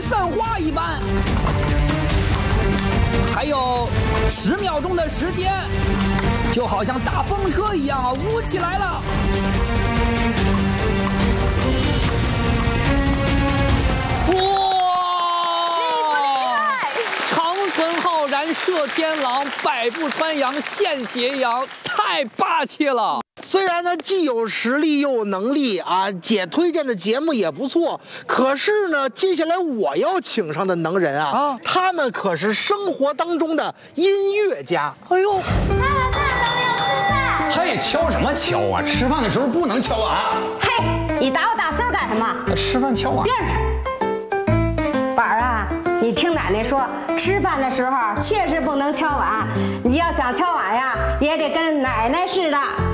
散花一般。还有10秒钟的时间，就好像大风车一样啊，舞起来了。射天狼，百步穿杨，现斜阳，太霸气了。 虽然呢既有实力又有能力啊，姐推荐的节目也不错，可是呢，接下来我要请上的能人啊，他们可是生活当中的音乐家。 哎呦， 爸爸都没有吃饭。 嘿，敲什么敲啊？吃饭的时候不能敲碗。 嘿，你打我打声干什么？ 吃饭敲碗。 边上，宝儿啊。你听奶奶说，吃饭的时候确实不能敲碗。你要想敲碗呀，也得跟奶奶似的，